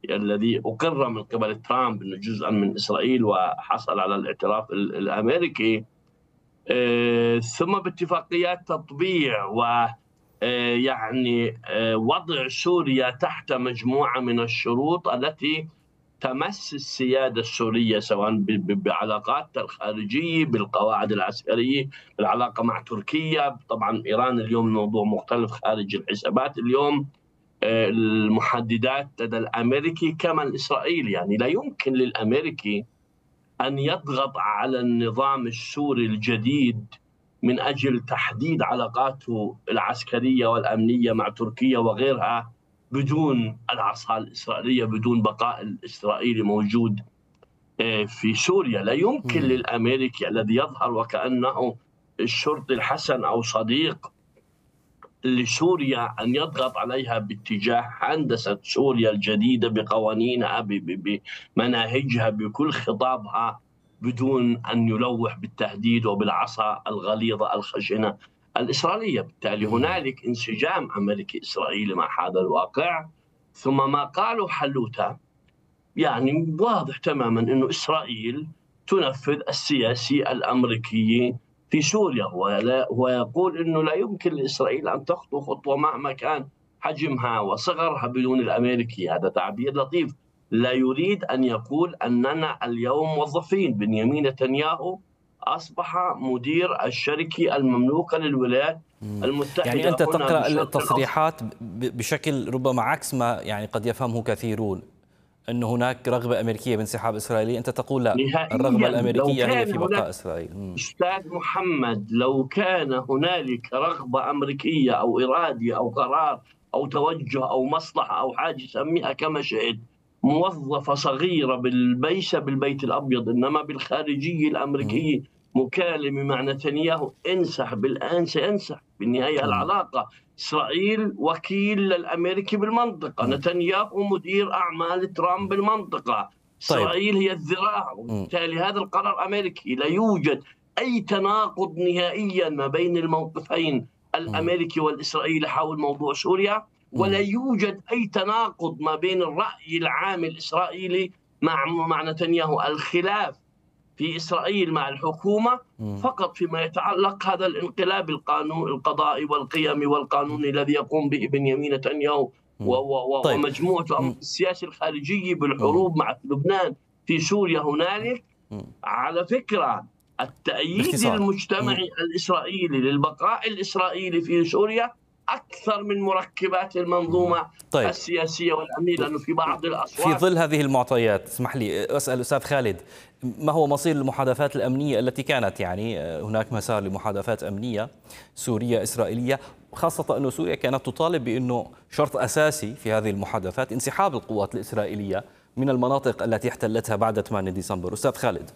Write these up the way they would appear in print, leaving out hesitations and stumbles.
الذي أقر من قبل ترامب أنه جزءا من إسرائيل وحصل على الاعتراف الأمريكي، ثم باتفاقيات تطبيع و يعني وضع سوريا تحت مجموعة من الشروط التي تمس السيادة السورية، سواء بعلاقاتها الخارجية، بالقواعد العسكرية، بالعلاقة مع تركيا. طبعا إيران اليوم موضوع مختلف خارج الحسابات اليوم. المحددات لدى الأمريكي كما الإسرائيلي، يعني لا يمكن للأمريكي أن يضغط على النظام السوري الجديد من أجل تحديد علاقاته العسكرية والأمنية مع تركيا وغيرها بدون العصا الإسرائيلية، بدون بقاء الإسرائيلي موجود في سوريا. لا يمكن للأمريكي الذي يظهر وكأنه الشرطي الحسن أو صديق لسوريا أن يضغط عليها باتجاه هندسة سوريا الجديدة بقوانينها بمناهجها بكل خطابها بدون أن يلوح بالتهديد وبالعصا الغليظة الخشنة الإسرائيلية. بالتالي هنالك انسجام أمريكي إسرائيلي مع هذا الواقع. ثم ما قاله حلوتا يعني واضح تماما أنه إسرائيل تنفذ السياسي الأمريكي في سوريا. هو يقول أنه لا يمكن لإسرائيل أن تخطو خطوة مهما كان حجمها وصغرها بدون الأمريكي. هذا تعبير لطيف. لا يريد أن يقول أننا اليوم موظفين. بنيامين نتنياهو أصبح مدير الشركة المملوكة للولايات المتحدة. يعني أنت تقرأ التصريحات بشكل ربما عكس ما يعني قد يفهمه كثيرون، أن هناك رغبة أمريكية بانسحاب إسرائيل، أنت تقول لا، الرغبة الأمريكية هي في بقاء إسرائيل. أستاذ محمد، لو كان هنالك رغبة أمريكية أو إرادة أو قرار أو توجه أو مصلحة أو حاجة سميها كما شئت، موظفة صغيرة بالبيت الأبيض إنما بالخارجية الأمريكية مكالمة مع نتنياهو انسحب الآن سينسحب. بالنهاية العلاقة إسرائيل وكيل للأمريكي بالمنطقة، نتنياهو مدير أعمال ترامب بالمنطقة، إسرائيل هي الذراع، وبالتالي هذا القرار أمريكي. لا يوجد أي تناقض نهائيا ما بين الموقفين الأمريكي والإسرائيلي حول موضوع سوريا، ولا يوجد أي تناقض ما بين الرأي العام الإسرائيلي مع نتنياهو. الخلاف في إسرائيل مع الحكومة فقط فيما يتعلق هذا الانقلاب القضائي والقيمي والقانوني الذي يقوم به بنيامين نتنياهو ومجموعة السياسة الخارجية بالحروب مع لبنان في سوريا. هنالك على فكرة التأييد المجتمعي الإسرائيلي للبقاء الإسرائيلي في سوريا أكثر من مركبات المنظومة السياسية والأمنية، لأنه في بعض الأصوات. في ظل هذه المعطيات اسمح لي أسأل أستاذ خالد، ما هو مصير المحادثات الأمنية التي كانت يعني هناك مسار لمحادثات أمنية سورية إسرائيلية، خاصة أن سوريا كانت تطالب بأنه شرط أساسي في هذه المحادثات انسحاب القوات الإسرائيلية من المناطق التي احتلتها بعد 8 ديسمبر. أستاذ خالد.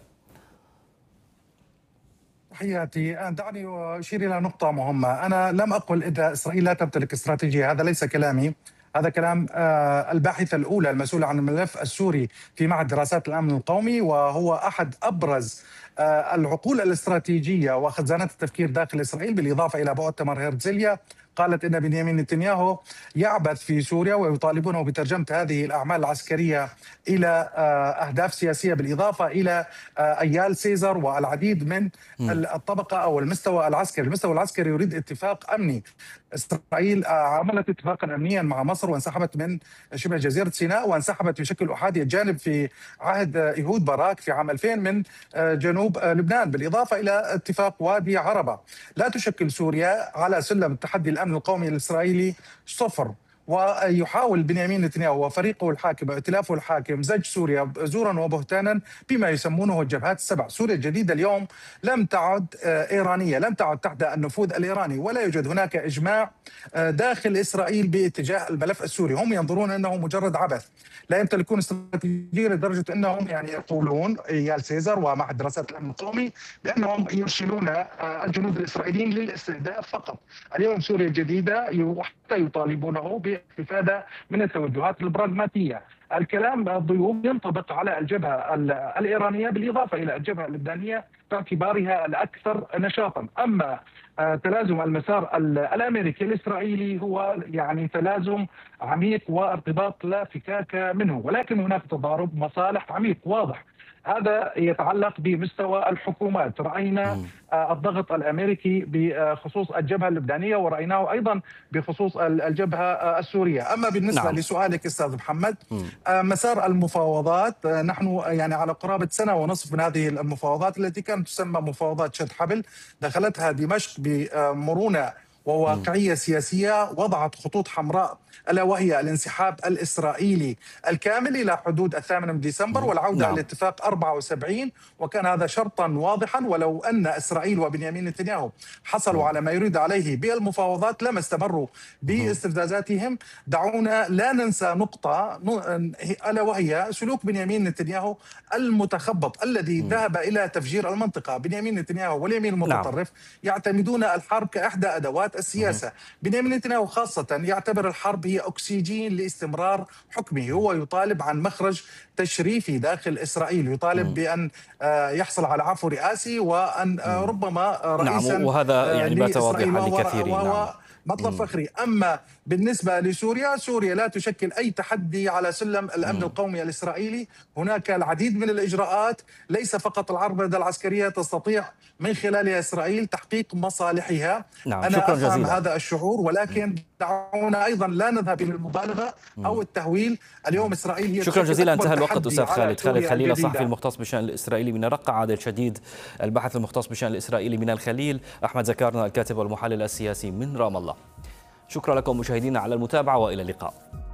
تحياتي. دعني أشير إلى نقطة مهمة. أنا لم أقل إذا إسرائيل لا تمتلك استراتيجية، هذا ليس كلامي، هذا كلام الباحثة الأولى المسؤولة عن الملف السوري في معهد دراسات الأمن القومي، وهو أحد أبرز العقول الاستراتيجية وخزانات التفكير داخل إسرائيل، بالإضافة إلى مؤتمر هرتزليا. قالت إن بنيامين نتنياهو يعبث في سوريا، ويطالبونه بترجمة هذه الأعمال العسكرية إلى أهداف سياسية، بالإضافة إلى أيال سيزر والعديد من الطبقة أو المستوى العسكري. المستوى العسكري يريد اتفاق أمني. إسرائيل عملت اتفاقا أمنيا مع مصر وانسحبت من شبه جزيرة سيناء، وانسحبت بشكل أحادي الجانب في عهد إيهود باراك في عام 2000 من جنوب لبنان، بالإضافة إلى اتفاق وادي عربة. لا تشكل سوريا على سلم التحدي الأمن القومي الإسرائيلي صفر، ويحاول بنيامين نتنياهو وفريقه الحاكم وائتلافه الحاكم زج سوريا زورا وبهتانا بما يسمونه الجبهات السبع. سوريا الجديدة اليوم لم تعد إيرانية، لم تعد تحت النفوذ الإيراني، ولا يوجد هناك إجماع داخل إسرائيل باتجاه الملف السوري. هم ينظرون أنه مجرد عبث، لا يمتلكون استراتيجية لدرجة أنهم يعني يقولون إيال سيزر ومعهد دراسات الأمن القومي بأنهم يرسلون الجنود الإسرائيليين للاستهداف فقط. اليوم سوريا الجديدة حتى يطالبونه بالاستفادة من التوجهات البراغماتية. الكلام الضيوف ينطبق على الجبهة الإيرانية بالإضافة إلى الجبهة اللبنانية باعتبارها الأكثر نشاطا. أما تلازم المسار الامريكي الاسرائيلي هو يعني تلازم عميق وارتباط لا فكاك منه، ولكن هناك تضارب مصالح عميق واضح. هذا يتعلق بمستوى الحكومات. رأينا الضغط الأمريكي بخصوص الجبهة اللبنانية، ورأيناه أيضا بخصوص الجبهة السورية. أما بالنسبة لسؤالك أستاذ محمد، مسار المفاوضات، نحن يعني على قرابة سنة ونصف من هذه المفاوضات التي كانت تسمى مفاوضات شد حبل، دخلتها دمشق بمرونة وواقعية سياسية، وضعت خطوط حمراء ألا وهي الانسحاب الإسرائيلي الكامل إلى حدود 8 من ديسمبر والعودة إلى اتفاق 74، وكان هذا شرطا واضحا. ولو أن إسرائيل وبنيامين نتنياهو حصلوا على ما يريد عليه بالمفاوضات لما استمروا باستفزازاتهم. دعونا لا ننسى نقطة ألا وهي سلوك بنيامين نتنياهو المتخبط الذي ذهب إلى تفجير المنطقة. بنيامين نتنياهو واليمين المتطرف يعتمدون الحرب كإحدى أدوات السياسة. بنيامين نتنياهو خاصة يعتبر الحرب هي أكسجين لاستمرار حكمه. هو يطالب عن مخرج تشريفي داخل إسرائيل، يطالب بأن يحصل على عفو رئاسي، وأن ربما رئيسا وهذا يعني بات واضحا لكثيرين. مطلب فخري. أما بالنسبة لسوريا، سوريا لا تشكل أي تحدي على سلم الأمن القومي الإسرائيلي. هناك العديد من الإجراءات، ليس فقط العربدة العسكرية تستطيع من خلالها إسرائيل تحقيق مصالحها. أنا أفهم هذا الشعور، ولكن دعونا أيضا لا نذهب إلى المبالغة أو التهويل. اليوم إسرائيل هي شكرا جزيلا. انتهى الوقت. أستاذ خالد خليل، الصحفي المختص بالشأن الإسرائيلي من الرقة، عادل شديد الباحث المختص بالشأن الإسرائيلي من الخليل، أحمد زكارنا الكاتب والمحلل السياسي من رام الله. شكرا لكم مشاهدينا على المتابعة، وإلى اللقاء.